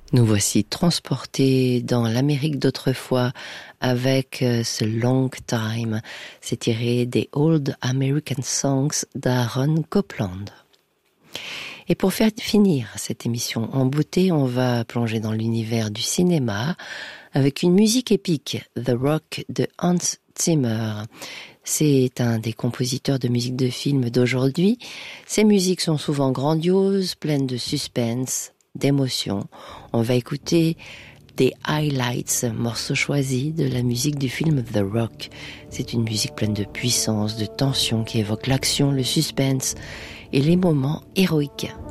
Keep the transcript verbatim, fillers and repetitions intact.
Nous voici transportés dans l'Amérique d'autrefois avec ce Long Time. C'est tiré des Old American Songs d'Aaron Copland. Et pour faire finir cette émission en beauté, on va plonger dans l'univers du cinéma avec une musique épique, The Rock de Hans Zimmer. C'est un des compositeurs de musique de film d'aujourd'hui. Ses musiques sont souvent grandioses, pleines de suspense, d'émotion. On va écouter des highlights, morceaux choisis de la musique du film The Rock. C'est une musique pleine de puissance, de tension qui évoque l'action, le suspense et les moments héroïques.